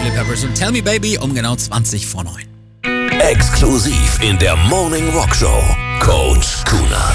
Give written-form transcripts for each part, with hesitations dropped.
Chili Peppers und Tell Me Baby um genau 20 vor 9. Exklusiv in der Morning Rock Show. Coach Kunert.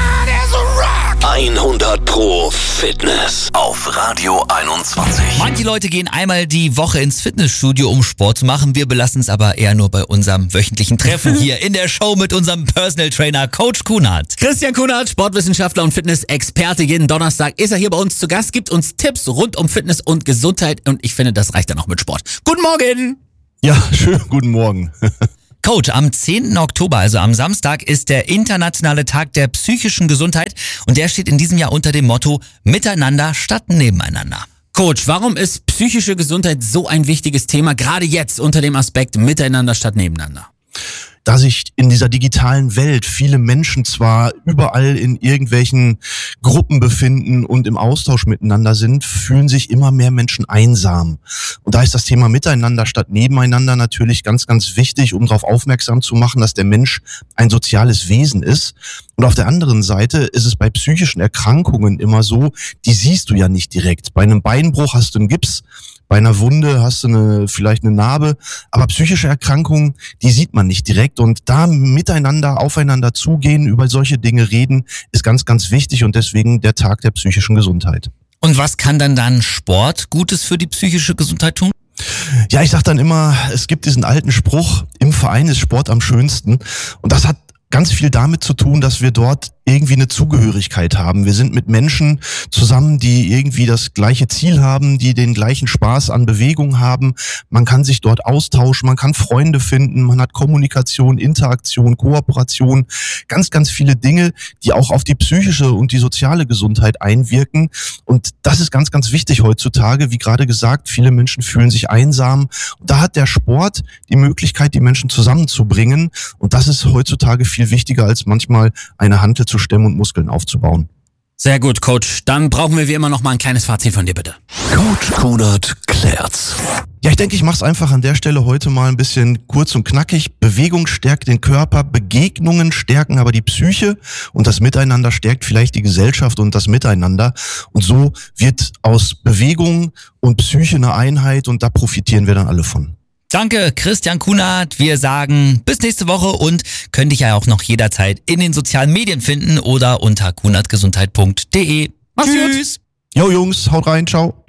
100% Fitness auf Radio 21. Manche Leute gehen einmal die Woche ins Fitnessstudio, um Sport zu machen. Wir belassen es aber eher nur bei unserem wöchentlichen Treffen hier in der Show mit unserem Personal Trainer Coach Kunert. Christian Kunert, Sportwissenschaftler und Fitness-Experte. Jeden Donnerstag ist er hier bei uns zu Gast, gibt uns Tipps rund um Fitness und Gesundheit. Und ich finde, das reicht dann auch mit Sport. Guten Morgen! Ja, schönen guten Morgen. Coach, am 10. Oktober, also am Samstag, ist der internationale Tag der psychischen Gesundheit und der steht in diesem Jahr unter dem Motto Miteinander statt Nebeneinander. Coach, warum ist psychische Gesundheit so ein wichtiges Thema, gerade jetzt unter dem Aspekt Miteinander statt Nebeneinander? Da sich in dieser digitalen Welt viele Menschen zwar überall in irgendwelchen Gruppen befinden und im Austausch miteinander sind, fühlen sich immer mehr Menschen einsam. Und da ist das Thema Miteinander statt Nebeneinander natürlich ganz, ganz wichtig, um darauf aufmerksam zu machen, dass der Mensch ein soziales Wesen ist. Und auf der anderen Seite ist es bei psychischen Erkrankungen immer so, die siehst du ja nicht direkt. Bei einem Beinbruch hast du einen Gips, bei einer Wunde hast du vielleicht eine Narbe, aber psychische Erkrankungen, die sieht man nicht direkt und da miteinander, aufeinander zugehen, über solche Dinge reden, ist ganz, ganz wichtig und deswegen der Tag der psychischen Gesundheit. Und was kann dann Sport Gutes für die psychische Gesundheit tun? Ja, ich sag dann immer, es gibt diesen alten Spruch, im Verein ist Sport am schönsten und das hat ganz viel damit zu tun, dass wir dort irgendwie eine Zugehörigkeit haben. Wir sind mit Menschen zusammen, die irgendwie das gleiche Ziel haben, die den gleichen Spaß an Bewegung haben. Man kann sich dort austauschen, man kann Freunde finden, man hat Kommunikation, Interaktion, Kooperation, ganz, ganz viele Dinge, die auch auf die psychische und die soziale Gesundheit einwirken. Und das ist ganz, ganz wichtig heutzutage. Wie gerade gesagt, viele Menschen fühlen sich einsam. Und da hat der Sport die Möglichkeit, die Menschen zusammenzubringen. Und das ist heutzutage viel wichtiger, als manchmal eine Hantel zu stemmen und Muskeln aufzubauen. Sehr gut, Coach. Dann brauchen wir wie immer noch mal ein kleines Fazit von dir, bitte. Coach Kunert klärt's. Ja, ich denke, ich mache es einfach an der Stelle heute mal ein bisschen kurz und knackig. Bewegung stärkt den Körper, Begegnungen stärken aber die Psyche und das Miteinander stärkt vielleicht die Gesellschaft und das Miteinander. Und so wird aus Bewegung und Psyche eine Einheit und da profitieren wir dann alle von. Danke, Christian Kunert. Wir sagen bis nächste Woche und können dich ja auch noch jederzeit in den sozialen Medien finden oder unter kunertgesundheit.de. Mach's Tschüss. Jo Jungs, haut rein, ciao.